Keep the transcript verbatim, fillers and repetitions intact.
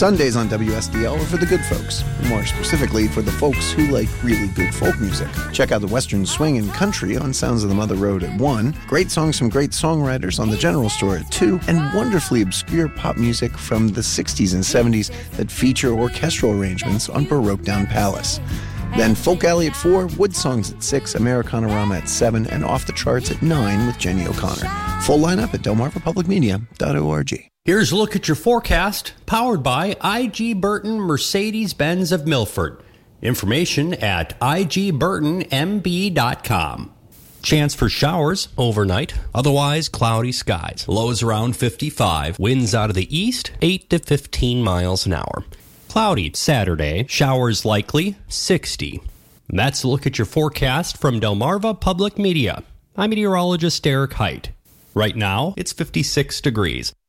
Sundays on W S D L are for the good folks, more specifically for the folks who like really good folk music. Check out the Western Swing and Country on Sounds of the Mother Road at one, great songs from great songwriters on the General Store at two, and wonderfully obscure pop music from the sixties and seventies that feature orchestral arrangements on Baroque Down Palace. Then Folk Alley at four, Wood Songs at six, Americana-Rama at seven, and Off the Charts at nine with Jenny O'Connor. Full lineup at delmarva public media dot org. Here's a look at your forecast, powered by I G. Burton Mercedes-Benz of Milford. Information at I G burton M B dot com. Chance for showers overnight, otherwise cloudy skies. Lows around fifty-five, winds out of the east, eight to fifteen miles an hour. Cloudy Saturday, showers likely, sixty. That's a look at your forecast from Delmarva Public Media. I'm meteorologist Derek Height. Right now, it's fifty-six degrees.